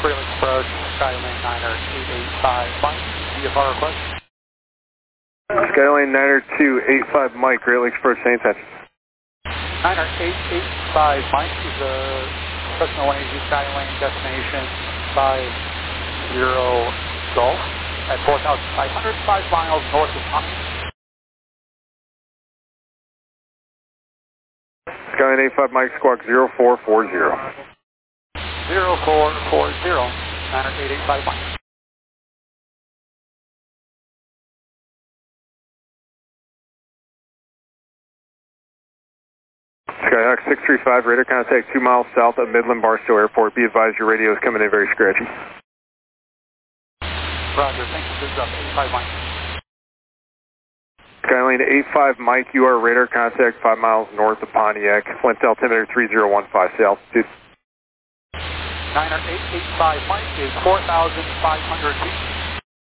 Grayling approach, Skylane 90885 Mike, VFR request. Skylane 90285 Mike, Great Lakes approach, same attention. 90885 Mike is a Cessna 180 Skylane destination 50 Golf at 4,500, 5 miles north of Pontiac. Skylane 85 Mike, squawk 0440. 0440, 90885 Mike. Skyhawk 635, radar contact 2 miles south of Midland Barstow Airport. Be advised your radio is coming in very scratchy. Roger, thank you. This is up 85 Mike. Skylane 85 Mike, you are radar contact 5 miles north of Pontiac. Flint altimeter 3015, say altitude. 90885 Mike is 4,500 feet.